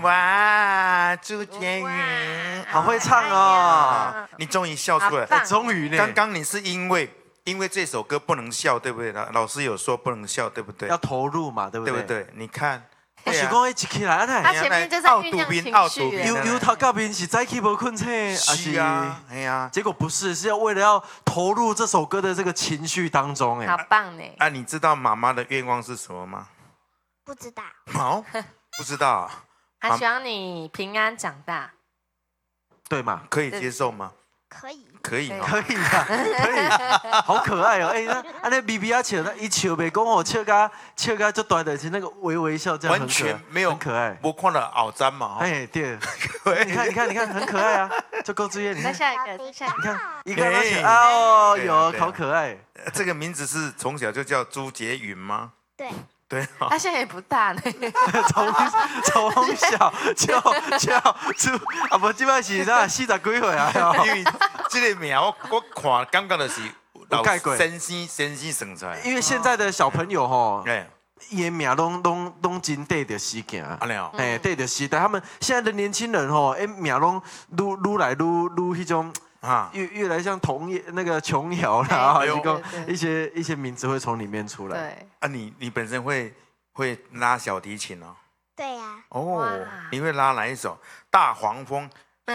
哇，朱杰云， 好会唱哦！ 你终于笑出来， 终于呢。 刚刚你是因为这首歌不能笑，对不对？老师有说不能笑，对不对？ 要投入嘛，对不对？ 对不对？你看， 我是讲一起来， 他前面就是酝酿情绪， 由头到尾是早起无困醒， 是啊，哎呀， 结果不是，是要为了要投入这首歌的这个情绪当中，哎， 好棒呢！ 啊，你知道妈妈的愿望是什么吗？ 不知道。 好，不知道。 他希望你平安长大， 对吗？ 可以接受吗？ 可以。 可以， 可以啊，可以，好可爱哦！哎，那咪咪啊笑，一笑袂讲哦，笑甲就短的，是那个微笑这样， 完全没有很可爱。 我看了熬粘嘛， 哎对，你看，很可爱啊，就够志愿。 再下一个， 你看一个哦，有好可爱。 这个名字是从小就叫朱杰云吗？ 对。 对， 他现在也不大呢， 从小就朱啊，不，基本是那40几岁啊。 因为这个名我看感觉就是先生生出来。 因为现在的小朋友吼， 哎， 伊的名拢真对着时行，哎，对着时代。他们现在的年轻人吼，哎，名拢愈来愈迄种。啊，越来像那个琼瑶啦，一些名字会从里面出来。 对啊，你本身会拉小提琴哦？ 对呀。 哦，你会拉哪一首？大黄蜂。 你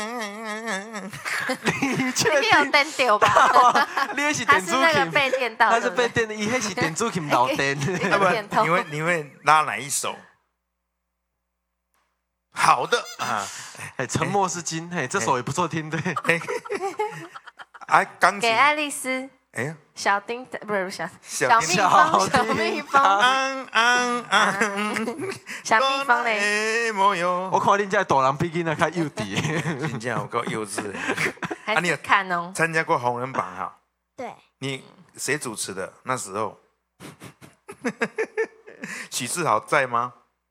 有电掉吧？ 你是电子琴， 他是那个被电到， 他是被电的，伊迄是电子琴老电。 你会拉哪一首？好的啊， 哎，沉默是金，哎，这首也不错听，对。 哎，钢琴给爱丽丝， 哎呀， 小叮不是小蜜蜂，小蜜蜂嘞。 我看恁这大人比囡仔较幼稚， 真正有够幼稚。 啊，你有看哦？ 参加过红人榜哈？ 对。 你谁主持的？那时候，许志豪在吗？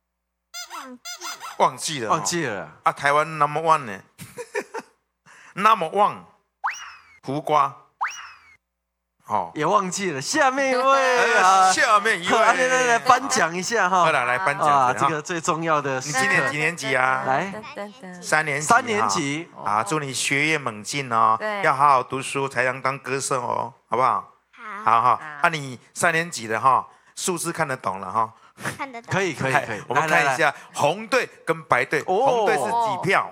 忘记了啊！台湾 No.1 呢？No.1，胡瓜， 哦，也忘记了。下面一位啊，来颁奖一下哈！ 来颁奖， 这个最重要的。 你今年几年级啊？ 来 ，3年级啊！祝你学业猛进哦，要好好读书，才能当歌手哦，好不好？好哈！啊，你3年级的哈，数字看得懂了哈？ 看得懂， 可以。 我们看一下红队跟白队，红队是几票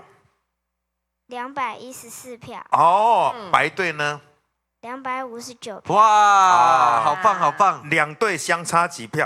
？214票。 哦，白队呢 ？259票。 哇，好棒！ 两队相差几票？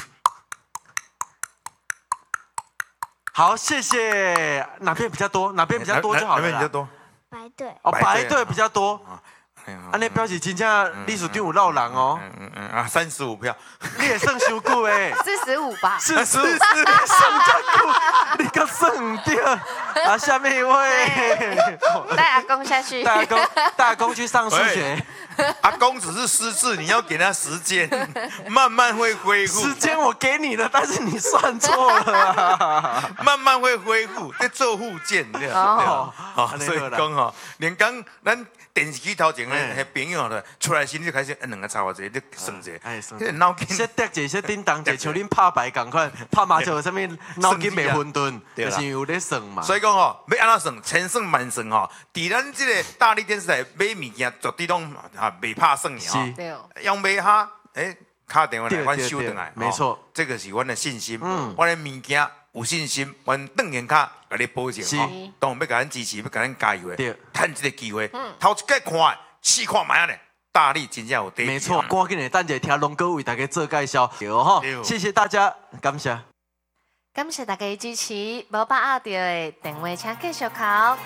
好，谢谢。哪边比较多？哪边比较多就好了。 哪边比较多？ 白队。 哦，白队比较多。安尼表示真正历史队伍闹人哦 ，35票， 你也算伤久诶 ，45吧 ，44，算真久，你个算唔对啊！下面一位， 带阿公下去， 带阿公去上数学。 阿公只是失智，你要给他时间，慢慢会恢复。 时间我给你了，但是你算错了， 慢慢会恢复，在做复健，对吧？所以讲哈，连刚咱。电视机头前的朋友了，出来心就开始2个差这，你算者， 脑筋先得者，先叮当者，像恁拍牌共款，拍麻将有啥物脑筋袂混沌，就是有咧算嘛。 所以讲吼，要安怎算，千算万算吼，伫咱这个大力电视台买物件，绝对拢袂怕算的吼。用买哈，打电话来，阮收回来， 没错， 这个是阮的信心。阮的物件有信心，阮当然卡甲你保证吼，当然要甲咱支持，要甲咱加油的，趁这个机会，头一届看，试看卖咧，大力真正有底。 没错，赶紧的，等者听龙哥为大家做介绍，有哈，谢谢大家，感谢。 感谢大家的支持，无把握到的电话请继续考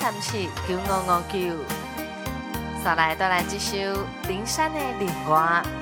，0423379559。再来，再来这首林珊的《恋歌》。